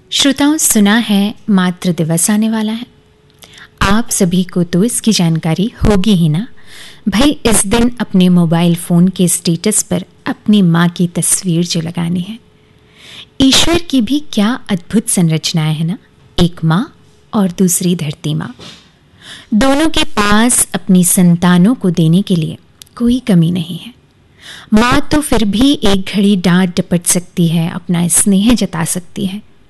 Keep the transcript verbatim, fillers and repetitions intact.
श्रोताओं, सुना है मातृ दिवस आने वाला है। आप सभी को तो इसकी जानकारी होगी ही ना। भाई, इस दिन अपने मोबाइल फ़ोन के स्टेटस पर अपनी माँ की तस्वीर जो लगानी है। ईश्वर की भी क्या अद्भुत संरचनाएं है ना, एक माँ और दूसरी धरती माँ। दोनों के पास अपनी संतानों को देने के लिए कोई कमी नहीं है। माँ तो फिर भी एक घड़ी डांट डपट सकती है, अपना स्नेह जता सकती है,